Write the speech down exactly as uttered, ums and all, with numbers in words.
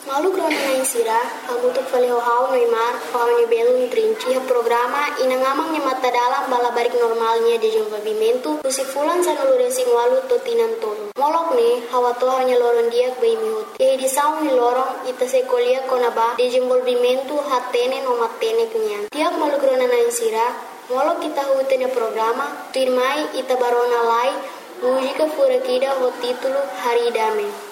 Malu grona na insira, hamutuk fale hau Neymar, hau ni belum trinci ha programa inangamang nya mata dalam bala barik normalnya de desenvolvimento, usi fulan sa nulure sing walu totinan tolo. Molok ne, hawa to hanya loron diak bai mihut. Ye di saung ni lorong ita se kolia konaba de desenvolvimento hatene no matene kunyan. Tiak malu grona na insira, molok kita hutenya programa, tirmai ita barona lai, mujika fura kida ho titulo hari dame.